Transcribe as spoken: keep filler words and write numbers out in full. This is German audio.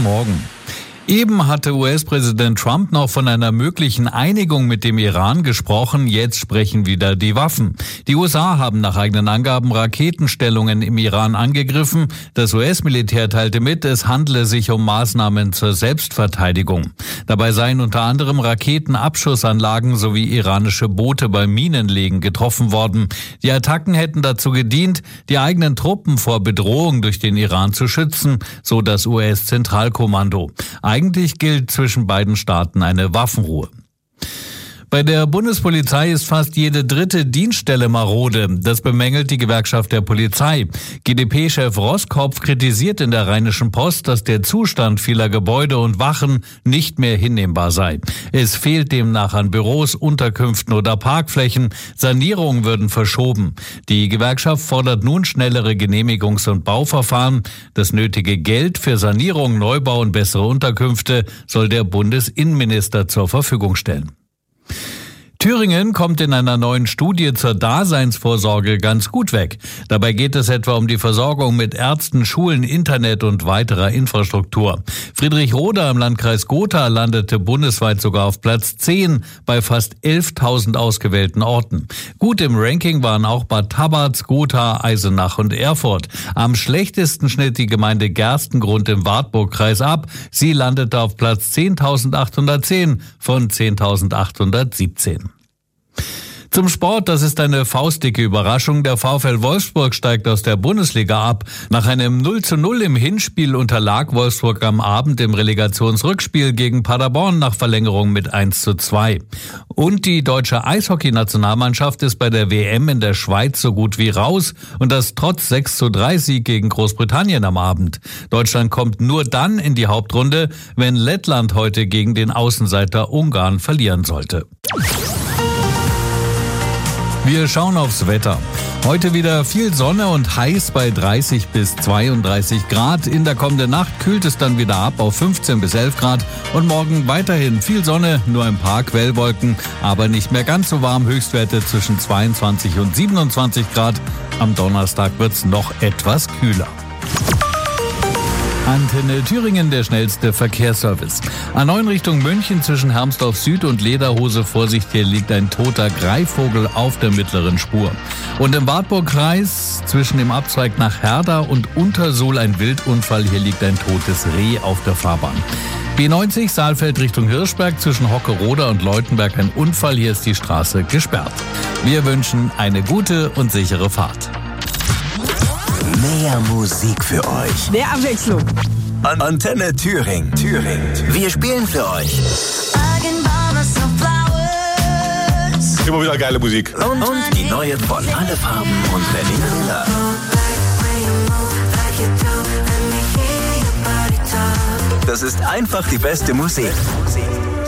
Morgen. Eben hatte U S-Präsident Trump noch von einer möglichen Einigung mit dem Iran gesprochen. Jetzt sprechen wieder die Waffen. Die U S A haben nach eigenen Angaben Raketenstellungen im Iran angegriffen. Das U S-Militär teilte mit, es handle sich um Maßnahmen zur Selbstverteidigung. Dabei seien unter anderem Raketenabschussanlagen sowie iranische Boote beim Minenlegen getroffen worden. Die Attacken hätten dazu gedient, die eigenen Truppen vor Bedrohung durch den Iran zu schützen, so das U S-Zentralkommando. Eigentlich gilt zwischen beiden Staaten eine Waffenruhe. Bei der Bundespolizei ist fast jede dritte Dienststelle marode. Das bemängelt die Gewerkschaft der Polizei. G d P-Chef Roskopf kritisiert in der Rheinischen Post, dass der Zustand vieler Gebäude und Wachen nicht mehr hinnehmbar sei. Es fehlt demnach an Büros, Unterkünften oder Parkflächen. Sanierungen würden verschoben. Die Gewerkschaft fordert nun schnellere Genehmigungs- und Bauverfahren. Das nötige Geld für Sanierung, Neubau und bessere Unterkünfte soll der Bundesinnenminister zur Verfügung stellen. Thüringen kommt in einer neuen Studie zur Daseinsvorsorge ganz gut weg. Dabei geht es etwa um die Versorgung mit Ärzten, Schulen, Internet und weiterer Infrastruktur. Friedrichroda im Landkreis Gotha landete bundesweit sogar auf Platz zehn bei fast elftausend ausgewählten Orten. Gut im Ranking waren auch Bad Tabatz, Gotha, Eisenach und Erfurt. Am schlechtesten schnitt die Gemeinde Gerstengrund im Wartburgkreis ab. Sie landete auf Platz zehntausendachthundertzehn von zehntausendachthundertsiebzehn. Zum Sport, das ist eine faustdicke Überraschung. Der VfL Wolfsburg steigt aus der Bundesliga ab. Nach einem null zu null im Hinspiel unterlag Wolfsburg am Abend im Relegationsrückspiel gegen Paderborn nach Verlängerung mit eins zu zwei. Und die deutsche Eishockey-Nationalmannschaft ist bei der W M in der Schweiz so gut wie raus. Und das trotz sechs zu drei Sieg gegen Großbritannien am Abend. Deutschland kommt nur dann in die Hauptrunde, wenn Lettland heute gegen den Außenseiter Ungarn verlieren sollte. Wir schauen aufs Wetter. Heute wieder viel Sonne und heiß bei dreißig bis zweiunddreißig Grad. In der kommenden Nacht kühlt es dann wieder ab auf fünfzehn bis elf Grad. Und morgen weiterhin viel Sonne, nur ein paar Quellwolken, aber nicht mehr ganz so warm. Höchstwerte zwischen zweiundzwanzig und siebenundzwanzig Grad. Am Donnerstag wird's noch etwas kühler. Antenne Thüringen, der schnellste Verkehrsservice. A neun Richtung München zwischen Hermsdorf Süd und Lederhose. Vorsicht, hier liegt ein toter Greifvogel auf der mittleren Spur. Und im Wartburgkreis zwischen dem Abzweig nach Herda und Untersuhl ein Wildunfall. Hier liegt ein totes Reh auf der Fahrbahn. B neunzig Saalfeld Richtung Hirschberg zwischen Hockeroda und Leutenberg ein Unfall. Hier ist die Straße gesperrt. Wir wünschen eine gute und sichere Fahrt. Mehr Musik für euch. Mehr Abwechslung. An- Antenne Thüringen. Thüringen. Wir spielen für euch. Immer wieder geile Musik. Und, und die neue von Alle Farben und René Müller. Das ist einfach die beste Musik.